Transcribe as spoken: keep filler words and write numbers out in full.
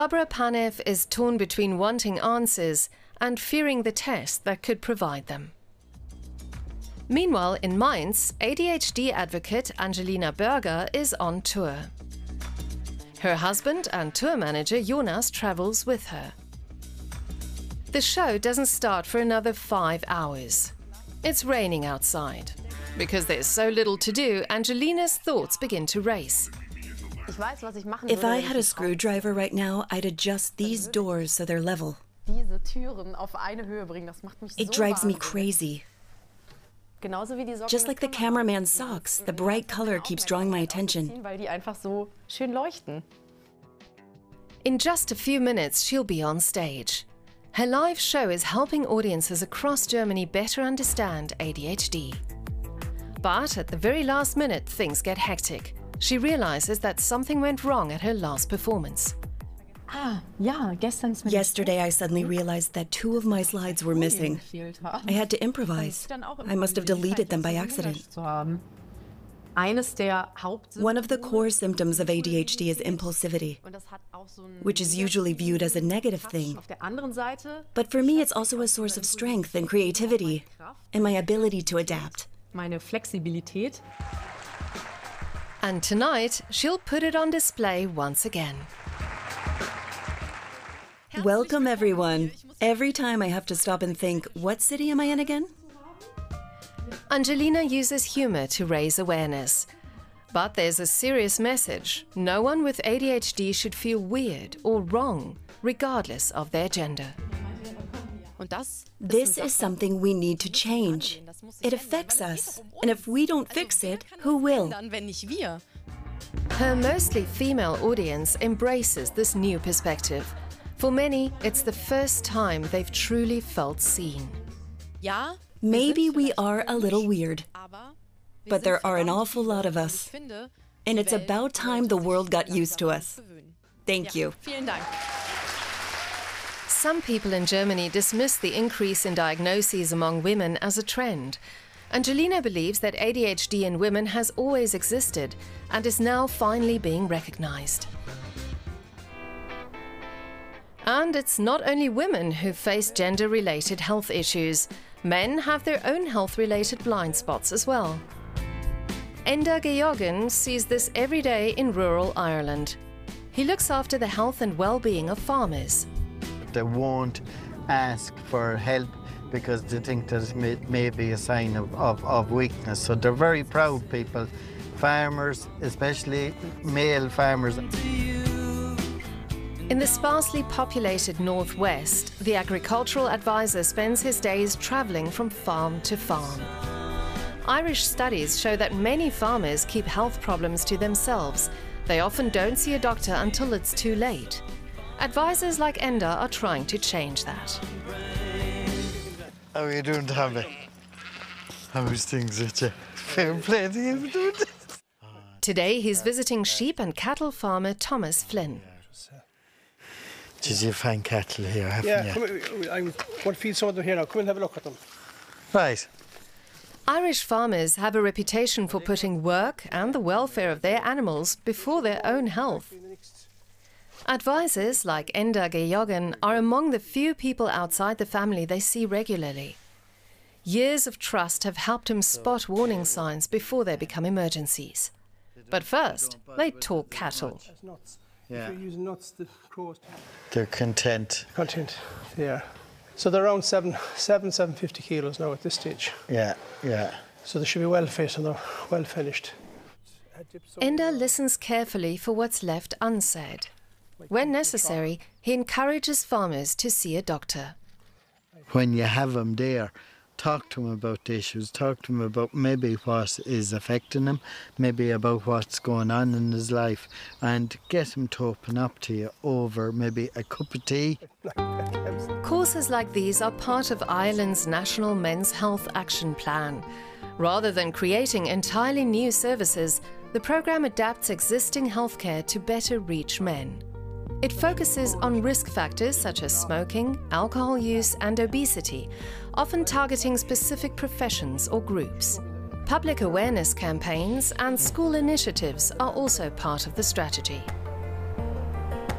Barbara Panev is torn between wanting answers and fearing the test that could provide them. Meanwhile, in Mainz, A D H D advocate Angelina Berger is on tour. Her husband and tour manager Jonas travels with her. The show doesn't start for another five hours. It's raining outside. Because there's so little to do, Angelina's thoughts begin to race. If I had a screwdriver right now, I'd adjust these doors so they're level. It drives me crazy. Just like the cameraman's socks, the bright color keeps drawing my attention. In just a few minutes, she'll be on stage. Her live show is helping audiences across Germany better understand A D H D. But at the very last minute, things get hectic. She realizes that something went wrong at her last performance. Yesterday, I suddenly realized that two of my slides were missing. I had to improvise. I must have deleted them by accident. One of the core symptoms of A D H D is impulsivity, which is usually viewed as a negative thing. But for me, it's also a source of strength and creativity, and my ability to adapt. And tonight, she'll put it on display once again. Welcome, everyone. Every time I have to stop and think, what city am I in again? Angelina uses humor to raise awareness. But there's a serious message. No one with A D H D should feel weird or wrong, regardless of their gender. This is something we need to change. It affects us, and if we don't fix it, who will? Her mostly female audience embraces this new perspective. For many, it's the first time they've truly felt seen. Maybe we are a little weird, but there are an awful lot of us, and it's about time the world got used to us. Thank you. Some people in Germany dismiss the increase in diagnoses among women as a trend. Angelina believes that A D H D in women has always existed and is now finally being recognized. And it's not only women who face gender-related health issues. Men have their own health-related blind spots as well. Enda Georgen sees this every day in rural Ireland. He looks after the health and well-being of farmers. They won't ask for help because they think that it may, may be a sign of, of, of weakness. So they're very proud people, farmers, especially male farmers. In the sparsely populated northwest, the agricultural advisor spends his days traveling from farm to farm. Irish studies show that many farmers keep health problems to themselves. They often don't see a doctor until it's too late. Advisors like Enda are trying to change that. How are you doing, Tommy? How's things with you? Fair play to you doing this. Today he's visiting sheep and cattle farmer Thomas Flynn. Did you find cattle here, haven't yeah, you? Yeah, come here. I'm going to feed some of them here now. Come and have a look at them. Right. Irish farmers have a reputation for putting work and the welfare of their animals before their own health. Advisors like Enda Georgen are among the few people outside the family they see regularly. Years of trust have helped him spot warning signs before they become emergencies. But first, they talk cattle. Yeah. If you're using nuts, the crows. They're content. Content, yeah. So they're around seven, seven, seven fifty kilos now at this stage. Yeah, yeah. So they should be well fit and they're well finished. Enda listens carefully for what's left unsaid. When necessary, he encourages farmers to see a doctor. When you have them there, talk to him about the issues, talk to him about maybe what is affecting him, maybe about what's going on in his life, and get him to open up to you over maybe a cup of tea. Courses like these are part of Ireland's National Men's Health Action Plan. Rather than creating entirely new services, the programme adapts existing healthcare to better reach men. It focuses on risk factors such as smoking, alcohol use and obesity, often targeting specific professions or groups. Public awareness campaigns and school initiatives are also part of the strategy.